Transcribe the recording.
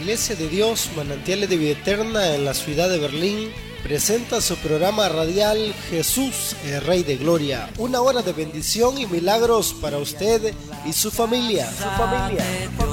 Iglesia de Dios, Manantiales de Vida Eterna en la ciudad de Berlín, presenta su programa radial Jesús, el Rey de Gloria. Una hora de bendición y milagros para usted y su familia.